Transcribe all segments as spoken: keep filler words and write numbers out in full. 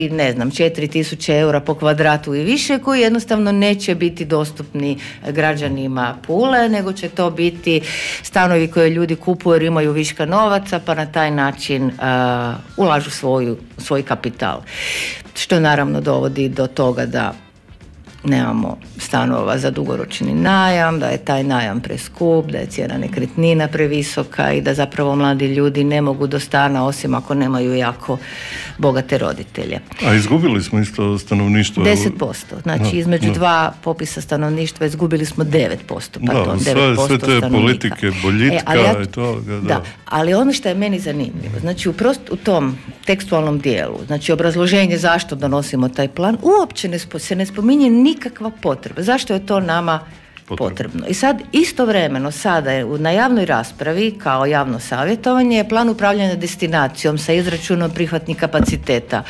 ne znam, četiri tisuće eura po kvadratu i više, koji jednostavno neće biti dostupni građanima Pule, nego će to biti stanovi koje ljudi kupuju jer imaju viška novaca, pa na taj način uh, ulažu svoju, svoj kapital. Što naravno dovodi do toga da nemamo stanova za dugoročni najam, da je taj najam preskup, da je cijena nekretnina previsoka i da zapravo mladi ljudi ne mogu do stana osim ako nemaju jako bogate roditelje. A izgubili smo isto stanovništvo? deset posto. Znači, no, između no. dva popisa stanovništva izgubili smo devet posto. Pardon, da, devet posto sve te stanovnika. Politike, boljitka e, ali ja, i toga. Da. da, ali ono što je meni zanimljivo, znači u, prost, u tom tekstualnom dijelu, znači obrazloženje zašto donosimo taj plan, uopće ne spo, se ne spominje nikakva potreba. Zašto je to nama potrebno? potrebno? I sad istovremeno sada je na javnoj raspravi kao javno savjetovanje je plan upravljanja destinacijom sa izračunom prihvatnih kapaciteta.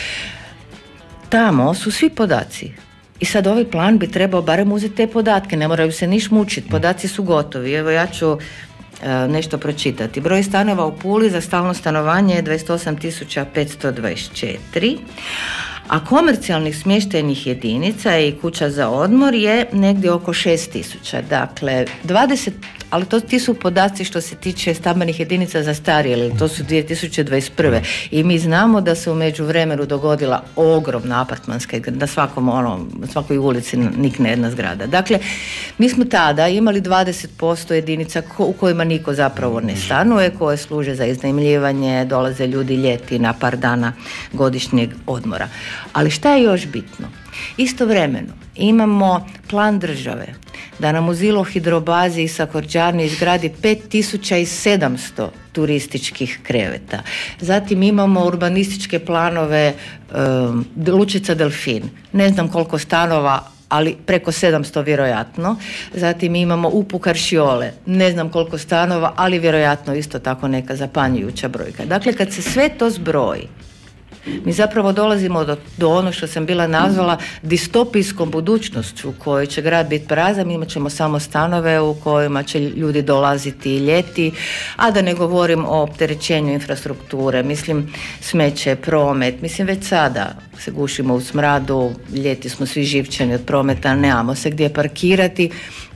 Tamo su svi podaci. I sad ovaj plan bi trebao barem uzeti te podatke, ne moraju se niš mučiti, podaci su gotovi. Evo ja ću e, nešto pročitati. Broj stanova u Puli za stalno stanovanje je dvadeset osam tisuća petsto dvadeset četiri, a komercijalnih smještajnih jedinica i kuća za odmor je negdje oko šest tisuća. Dakle, dvadeset, ali to ti su podaci što se tiče stambenih jedinica za starije, to su dvije tisuće dvadeset prve. I mi znamo da se u međuvremenu dogodila ogromna apartmanska, na svakom ono, svakoj ulici nikne jedna zgrada. Dakle, mi smo tada imali dvadeset posto jedinica ko, u kojima niko zapravo ne stanuje, koje služe za iznajmljivanje, dolaze ljudi ljeti na par dana godišnjeg odmora. Ali šta je još bitno? Istovremeno imamo plan države da na Muzilo hidrobazi i Sakorđani izgradi pet tisuća sedamsto turističkih kreveta. Zatim imamo urbanističke planove um, Lučica Delfin. Ne znam koliko stanova, ali preko sedamsto vjerojatno. Zatim imamo Upu Karšiole. Ne znam koliko stanova, ali vjerojatno isto tako neka zapanjujuća brojka. Dakle, kad se sve to zbroji, mi zapravo dolazimo do, do ono što sam bila nazvala distopijskom budućnošću u kojoj će grad biti prazan, imat ćemo samo stanove u kojima će ljudi dolaziti ljeti, a da ne govorim o opterećenju infrastrukture, mislim smeće, promet, mislim već sada se gušimo u smradu, ljeti smo svi živčani od prometa, nemamo se gdje parkirati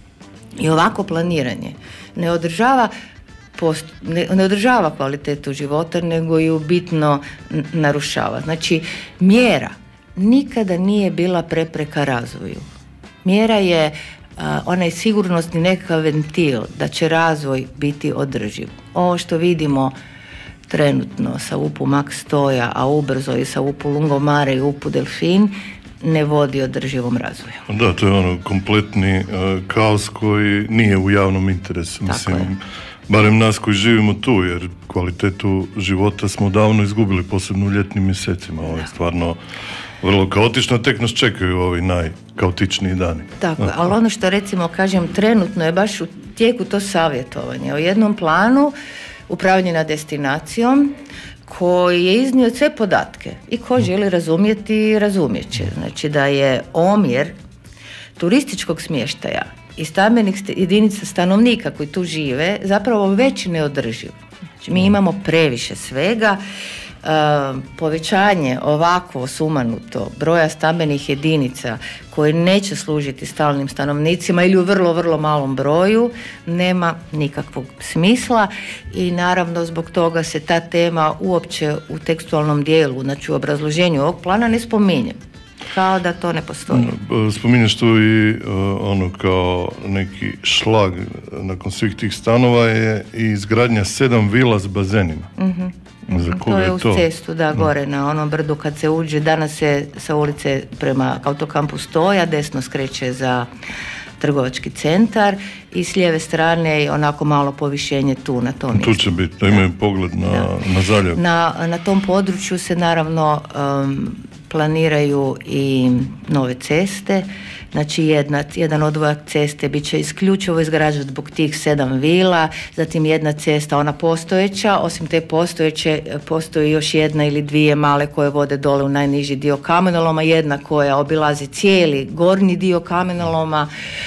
i ovako planiranje ne održava Post, ne, ne održava kvalitetu života, nego ju bitno narušava. Znači, mjera nikada nije bila prepreka razvoju. Mjera je a, onaj sigurnosni nekakav ventil da će razvoj biti održiv. Ovo što vidimo trenutno sa U P U Max Stoja, a ubrzo i sa U P U Lungomare i U P U Delfin, ne vodi održivom razvoju. Da, to je ono kompletni uh, kaos koji nije u javnom interesu. Mislim, je. Barem nas koji živimo tu, jer kvalitetu života smo davno izgubili, posebno u ljetnim mjesecima. Ovo je stvarno vrlo kaotično, tek nas čekaju ovi najkaotičniji dani. Tako, no. Ali ono što recimo kažem trenutno je baš u tijeku to savjetovanje o jednom planu upravljanja destinacijom koji je iznio sve podatke i ko želi razumjeti, razumjet će. Znači da je omjer turističkog smještaja i stambenih jedinica stanovnika koji tu žive zapravo već neodrživ. Znači, mi imamo previše svega. E, povećanje ovako sumanuto broja stambenih jedinica koje neće služiti stalnim stanovnicima ili u vrlo, vrlo malom broju nema nikakvog smisla i naravno zbog toga se ta tema uopće u tekstualnom dijelu, znači u obrazloženju ovog plana ne spominje. Kao da to ne postoji. Spominješ tu i uh, ono kao neki šlag nakon svih tih stanova je i izgradnja sedam vila s bazenima. Mm-hmm. Za koga to je, je uz to? cestu, da, gore mm. na onom brdu kad se uđe, danas se sa ulice prema autokampu Stoja, desno skreće za trgovački centar i s lijeve strane je onako malo povišenje tu na tom mjestu. Tu će biti, da imaju pogled na, na zaljev. Na, na tom području se naravno um, planiraju i nove ceste, znači jedna, jedan odvojak ceste bit će isključivo izgrađen zbog tih sedam vila, zatim jedna cesta, ona postojeća, osim te postojeće postoji još jedna ili dvije male koje vode dole u najniži dio kamenoloma, jedna koja obilazi cijeli gornji dio kamenoloma,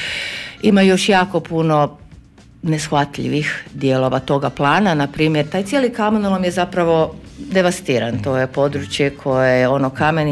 ima još jako puno neshvatljivih dijelova toga plana, na primjer taj cijeli kamenolom je zapravo devastiran. To je područje koje je ono kamen